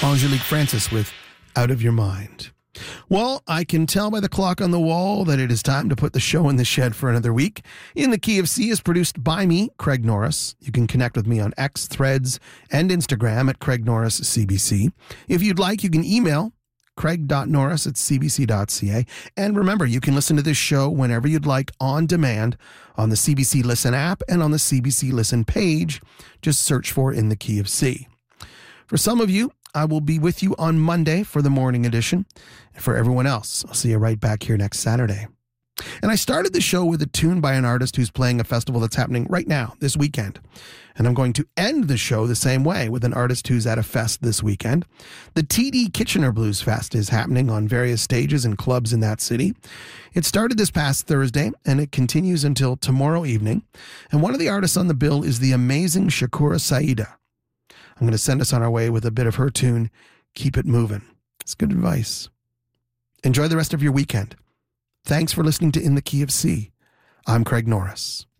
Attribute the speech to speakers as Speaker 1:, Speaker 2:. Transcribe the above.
Speaker 1: Angelique Francis with Out of Your Mind. Well, I can tell by the clock on the wall that it is time to put the show in the shed for another week. In the Key of C is produced by me, Craig Norris. You can connect with me on X, Threads, and Instagram at Craig Norris CBC. If you'd like, you can email craig.norris@cbc.ca. And remember, you can listen to this show whenever you'd like on demand on the CBC Listen app and on the CBC Listen page. Just search for In the Key of C. For some of you, I will be with you on Monday for the morning edition. And for everyone else, I'll see you right back here next Saturday. And I started the show with a tune by an artist who's playing a festival that's happening right now, this weekend. And I'm going to end the show the same way with an artist who's at a fest this weekend. The TD Kitchener Blues Fest is happening on various stages and clubs in that city. It started this past Thursday, and it continues until tomorrow evening. And one of the artists on the bill is the amazing Shakura Saida. I'm going to send us on our way with a bit of her tune, Keep It Movin'. It's good advice. Enjoy the rest of your weekend. Thanks for listening to In the Key of C. I'm Craig Norris.